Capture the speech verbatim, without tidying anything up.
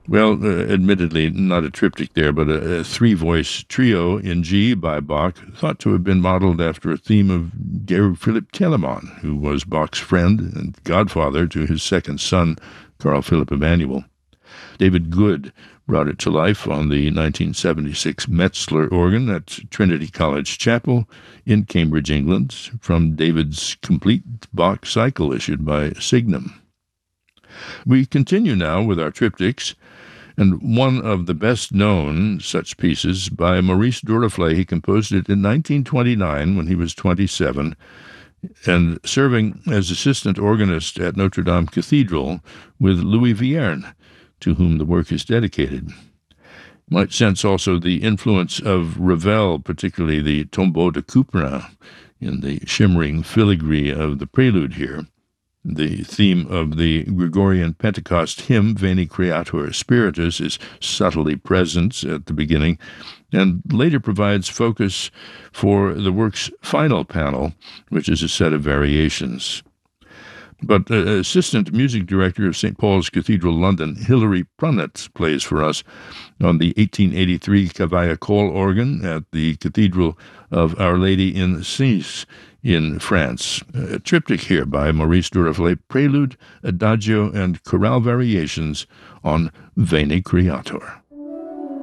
Well, uh, admittedly, not a triptych there, but a, a three-voice trio in G by Bach, thought to have been modeled after a theme of Georg Philipp Telemann, who was Bach's friend and godfather to his second son, Carl Philipp Emanuel. David Good brought it to life on the nineteen seventy-six Metzler organ at Trinity College Chapel in Cambridge, England, from David's complete Bach cycle issued by Signum. We continue now with our triptychs, and one of the best-known such pieces by Maurice Duruflé. He composed it in nineteen twenty-nine when he was twenty-seven, and serving as assistant organist at Notre Dame Cathedral with Louis Vierne, to whom the work is dedicated. You might sense also the influence of Ravel, particularly the Tombeau de Couperin, in the shimmering filigree of the prelude here. The theme of the Gregorian Pentecost hymn, Veni Creator Spiritus, is subtly present at the beginning and later provides focus for the work's final panel, which is a set of variations. But uh, Assistant Music Director of Saint Paul's Cathedral, London, Hilary Prunnett, plays for us on the eighteen eighty-three Cavaillé-Coll organ at the Cathedral of Our Lady in Sens in France. A triptych here by Maurice Duruflé, Prelude, Adagio, and Chorale Variations on Veni Creator.